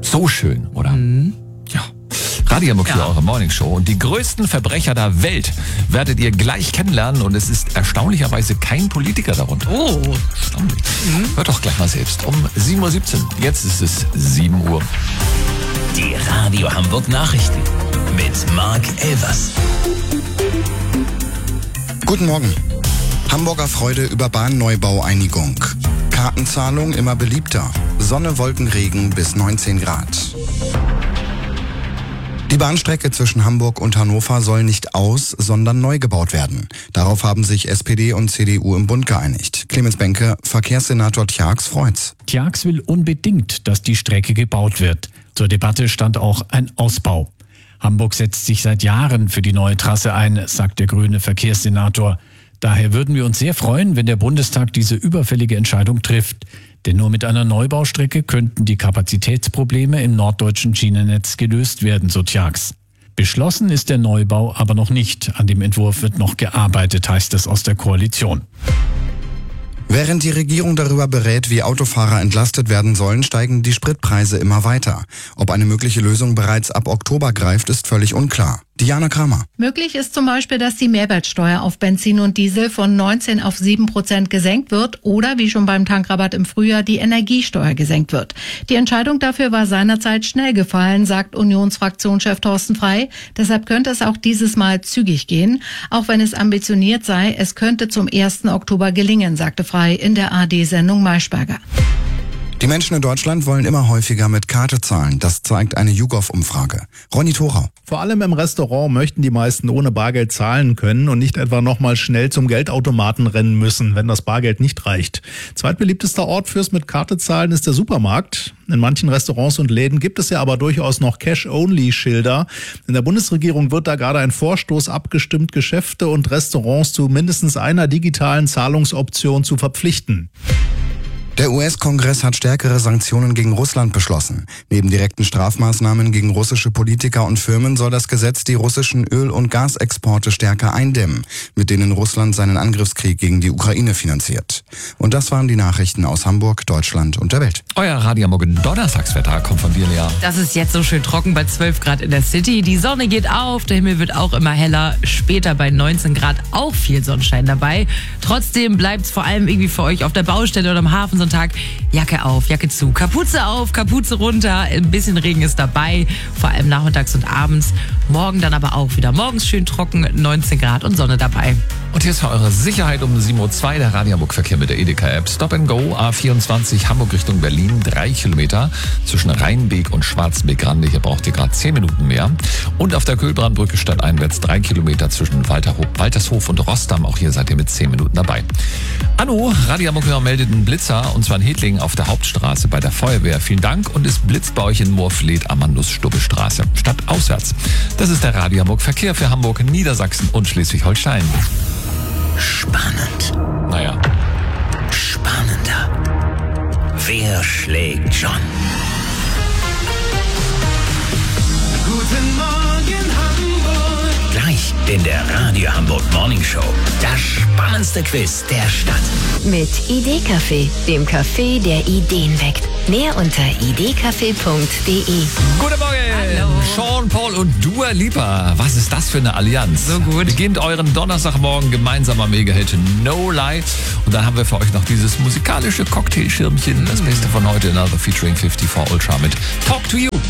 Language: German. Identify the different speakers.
Speaker 1: So schön, oder? Ja. Radio Hamburg hier, eure Morningshow. Und die größten Verbrecher der Welt werdet ihr gleich kennenlernen. Und es ist erstaunlicherweise kein Politiker darunter.
Speaker 2: Oh.
Speaker 1: Erstaunlich. Hört doch gleich mal selbst. Um 7.17 Uhr. Jetzt ist es 7 Uhr.
Speaker 3: Die Radio Hamburg Nachrichten mit Marc Elvers.
Speaker 4: Guten Morgen. Hamburger Freude über Bahnneubaueinigung. Kartenzahlung immer beliebter. Sonne, Wolken, Regen bis 19 Grad. Die Bahnstrecke zwischen Hamburg und Hannover soll nicht sondern neu gebaut werden. Darauf haben sich SPD und CDU im Bund geeinigt. Clemens Benke, Verkehrssenator Tjax freut's.
Speaker 5: Tjax will unbedingt, dass die Strecke gebaut wird. Zur Debatte stand auch ein Ausbau. Hamburg setzt sich seit Jahren für die neue Trasse ein, sagt der grüne Verkehrssenator. Daher würden wir uns sehr freuen, wenn der Bundestag diese überfällige Entscheidung trifft. Denn nur mit einer Neubaustrecke könnten die Kapazitätsprobleme im norddeutschen Schienennetz gelöst werden, so Tjax. Beschlossen ist der Neubau aber noch nicht. An dem Entwurf wird noch gearbeitet, heißt es aus der Koalition.
Speaker 4: Während die Regierung darüber berät, wie Autofahrer entlastet werden sollen, steigen die Spritpreise immer weiter. Ob eine mögliche Lösung bereits ab Oktober greift, ist völlig unklar. Diana Kramer.
Speaker 6: Möglich ist zum Beispiel, dass die Mehrwertsteuer auf Benzin und Diesel von 19 auf 7% gesenkt wird oder, wie schon beim Tankrabatt im Frühjahr, die Energiesteuer gesenkt wird. Die Entscheidung dafür war seinerzeit schnell gefallen, sagt Unionsfraktionschef Thorsten Frey. Deshalb könnte es auch dieses Mal zügig gehen. Auch wenn es ambitioniert sei, es könnte zum 1. Oktober gelingen, sagte Frey in der ARD-Sendung Maischberger.
Speaker 4: Die Menschen in Deutschland wollen immer häufiger mit Karte zahlen. Das zeigt eine YouGov-Umfrage. Ronny Thorau.
Speaker 7: Vor allem im Restaurant möchten die meisten ohne Bargeld zahlen können und nicht etwa nochmal schnell zum Geldautomaten rennen müssen, wenn das Bargeld nicht reicht. Zweitbeliebtester Ort fürs mit Karte zahlen ist der Supermarkt. In manchen Restaurants und Läden gibt es ja aber durchaus noch Cash-Only-Schilder. In der Bundesregierung wird da gerade ein Vorstoß abgestimmt, Geschäfte und Restaurants zu mindestens einer digitalen Zahlungsoption zu verpflichten.
Speaker 4: Der US-Kongress hat stärkere Sanktionen gegen Russland beschlossen. Neben direkten Strafmaßnahmen gegen russische Politiker und Firmen soll das Gesetz die russischen Öl- und Gasexporte stärker eindämmen, mit denen Russland seinen Angriffskrieg gegen die Ukraine finanziert. Und das waren die Nachrichten aus Hamburg, Deutschland und der Welt.
Speaker 1: Euer Radio Morgen Donnerstagswetter kommt von dir, Lea.
Speaker 2: Das ist jetzt so schön trocken bei 12 Grad in der City. Die Sonne geht auf, der Himmel wird auch immer heller. Später bei 19 Grad auch viel Sonnenschein dabei. Trotzdem bleibt es vor allem irgendwie für euch auf der Baustelle oder im Hafen so ein Tag. Jacke auf, Jacke zu, Kapuze auf, Kapuze runter. Ein bisschen Regen ist dabei, vor allem nachmittags und abends. Morgen dann aber auch wieder. Morgens schön trocken, 19 Grad und Sonne dabei.
Speaker 1: Und hier ist für eure Sicherheit um 7.02 Uhr der Radio Hamburg Verkehr mit der Edeka-App. Stop and Go, A24 Hamburg Richtung Berlin, 3 Kilometer zwischen Rheinbeek und Schwarzenbeek-Grande. Hier braucht ihr gerade 10 Minuten mehr. Und auf der Köhlbrandbrücke stadteinwärts 3 Kilometer zwischen Waltershof und Rossdamm. Auch hier seid ihr mit 10 Minuten dabei. Anno, Radio Hamburg meldet einen Blitzer, und zwar in Hedlingen auf der Hauptstraße bei der Feuerwehr. Vielen Dank. Und es blitzt bei euch in Moorfleet, Amandus-Stubbe-Straße. Stadtauswärts. Das ist der Radio Hamburg Verkehr für Hamburg, Niedersachsen und Schleswig-Holstein.
Speaker 3: Spannend.
Speaker 1: Naja.
Speaker 3: Spannender. Wer schlägt John?
Speaker 8: Guten Morgen, Hamburg.
Speaker 3: Gleich in der Radio Hamburg Morning Show. Das spannendste Quiz der Stadt.
Speaker 9: Mit Idee-Café, dem Café, der Ideen weckt. Mehr unter idcafé.de.
Speaker 1: Guten Morgen!
Speaker 2: Hallo.
Speaker 1: Sean Paul und Dua Lipa. Was ist das für eine Allianz?
Speaker 2: So gut.
Speaker 1: Beginnt euren Donnerstagmorgen gemeinsam am Mega-Hit No Lie. Und dann haben wir für euch noch dieses musikalische Cocktailschirmchen. Das Beste von heute, Another featuring 54 Ultra mit Talk to You.